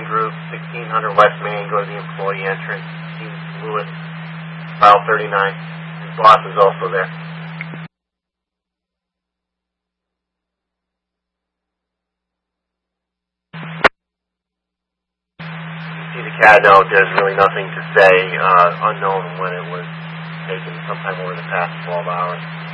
Group, 1600 West Main. Go to the employee entrance. See Lewis, file 39. His boss is also there. You see the CAD note. There's really nothing to say. Unknown when it was taken, sometime over the past 12 hours.